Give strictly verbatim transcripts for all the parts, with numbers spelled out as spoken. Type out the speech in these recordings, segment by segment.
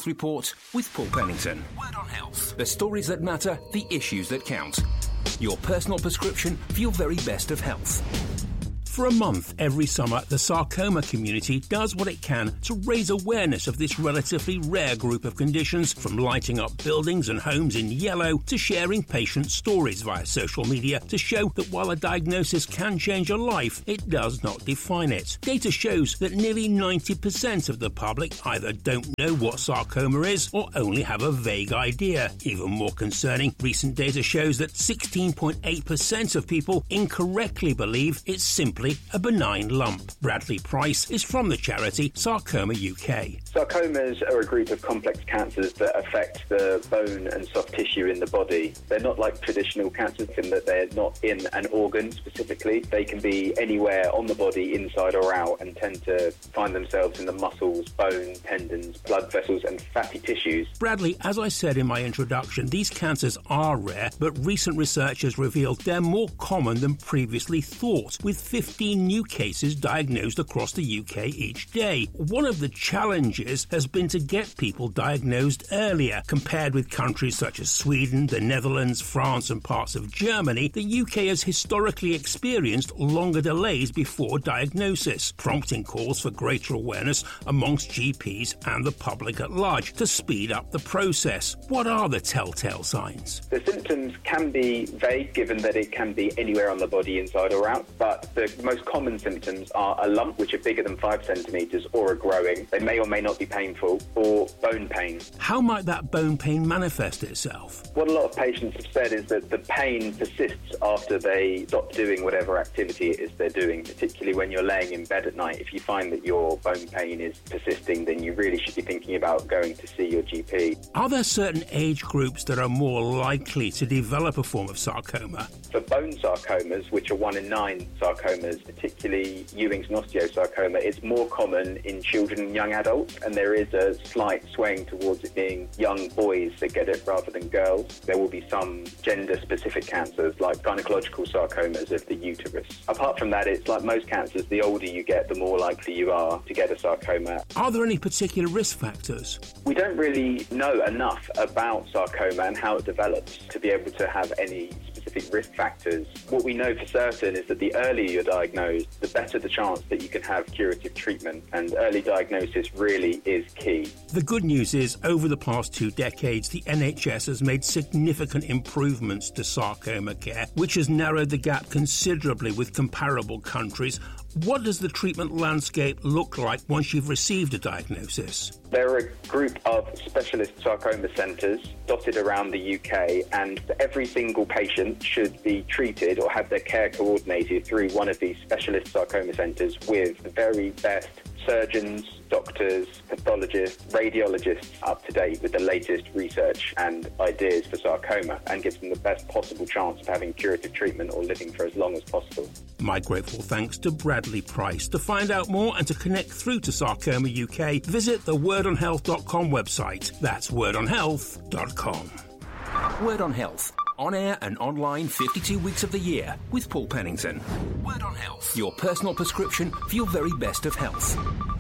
Health Report with Paul Pennington. Word on Health. The stories that matter, the issues that count. Your personal prescription for your very best of health. For a month every summer, the sarcoma community does what it can to raise awareness of this relatively rare group of conditions, from lighting up buildings and homes in yellow to sharing patient stories via social media to show that while a diagnosis can change a life, it does not define it. Data shows that nearly ninety percent of the public either don't know what sarcoma is or only have a vague idea. Even more concerning, recent data shows that sixteen point eight percent of people incorrectly believe it's simply a benign lump. Bradley Price is from the charity Sarcoma U K. Sarcomas are a group of complex cancers that affect the bone and soft tissue in the body. They're not like traditional cancers in that they're not in an organ specifically. They can be anywhere on the body, inside or out, and tend to find themselves in the muscles, bone, tendons, blood vessels and fatty tissues. Bradley, as I said in my introduction, these cancers are rare, but recent research has revealed they're more common than previously thought, with fifteen new cases diagnosed across the U K each day. One of the challenges has been to get people diagnosed earlier. Compared with countries such as Sweden, the Netherlands, France and parts of Germany, the U K has historically experienced longer delays before diagnosis, prompting calls for greater awareness amongst G Ps and the public at large to speed up the process. What are the telltale signs? The symptoms can be vague, given that it can be anywhere on the body, inside or out, but the most common symptoms are a lump which are bigger than five centimetres or are growing. They may or may not be painful, or bone pain. How might that bone pain manifest itself? What a lot of patients have said is that the pain persists after they stop doing whatever activity it is they're doing, particularly when you're laying in bed at night. If you find that your bone pain is persisting, then you really should be thinking about going to see your G P. Are there certain age groups that are more likely to develop a form of sarcoma? For bone sarcomas, which are one in nine sarcomas, particularly Ewing's and osteosarcoma, it's more common in children and young adults, and there is a slight swaying towards it being young boys that get it rather than girls. There will be some gender-specific cancers like gynecological sarcomas of the uterus. Apart from that, it's like most cancers, the older you get, the more likely you are to get a sarcoma. Are there any particular risk factors? We don't really know enough about sarcoma and how it develops to be able to have any specific risk factors. What we know for certain is that the earlier you're diagnosed, the better the chance that you can have curative treatment, and early diagnosis really is key. The good news is, over the past two decades, the N H S has made significant improvements to sarcoma care, which has narrowed the gap considerably with comparable countries. What does the treatment landscape look like once you've received a diagnosis? There are a group of specialist sarcoma centres dotted around the U K, and every single patient should be treated or have their care coordinated through one of these specialist sarcoma centres with the very best surgeons, doctors, pathologists, radiologists up to date with the latest research and ideas for sarcoma, and gives them the best possible chance of having curative treatment or living for as long as possible. My grateful thanks to Bradley Price. To find out more and to connect through to Sarcoma U K, visit the word on health dot com website. That's word on health dot com. Word on Health. On air and online fifty-two weeks of the year with Paul Pennington. Word on Health. Your personal prescription for your very best of health.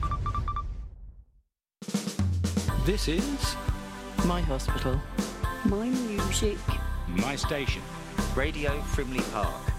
This is My Hospital. My music. My Station. Radio Frimley Park.